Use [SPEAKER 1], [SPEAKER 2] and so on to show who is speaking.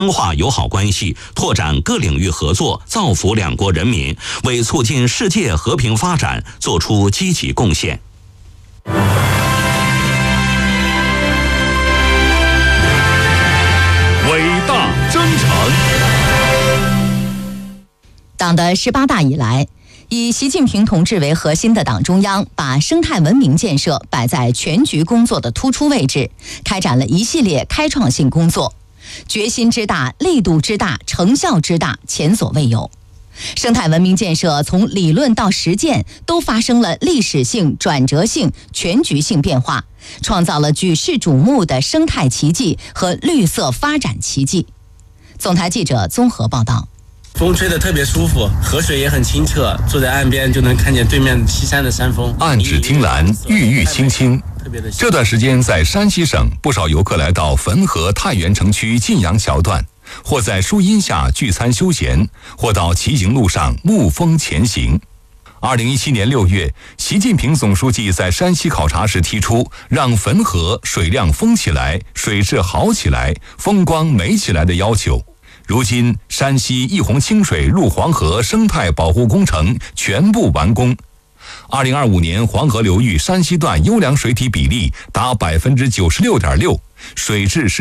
[SPEAKER 1] 深化友好关系，拓展各领域合作，造福两国人民，为促进世界和平发展作出积极贡献。
[SPEAKER 2] 伟大征程。
[SPEAKER 3] 党的18大以来，以习近平同志为核心的党中央把生态文明建设摆在全局工作的突出位置，开展了一系列开创性工作，决心之大，力度之大，成效之大，前所未有。生态文明建设从理论到实践都发生了历史性、转折性、全局性变化，创造了举世瞩目的生态奇迹和绿色发展奇迹。总台记者综合报道。
[SPEAKER 4] 风吹得特别舒服，河水也很清澈，坐在岸边就能看见对面西山的山峰。
[SPEAKER 2] 岸芷汀兰，郁郁青青。这段时间在山西省，不少游客来到汾河太原城区晋阳桥段，或在树荫下聚餐休闲，或到骑行路上沐风前行。2017年6月，习近平总书记在山西考察时提出，让汾河水量丰起来，水质好起来，风光美起来的要求。如今，山西一洪清水入黄河生态保护工程全部完工。2025年，黄河流域山西段优良水体比例达96.6%，水质是